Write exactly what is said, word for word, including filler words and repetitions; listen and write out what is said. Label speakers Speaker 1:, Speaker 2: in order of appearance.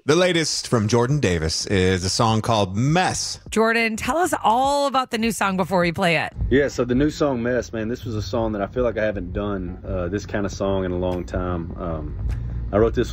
Speaker 1: The latest from Jordan Davis is a song called Mess.
Speaker 2: Jordan, tell us all about the new song before we play it.
Speaker 3: Yeah, so the new song Mess, man, this was a song that I feel like I haven't done uh, this kind of song in a long time. Um, I wrote this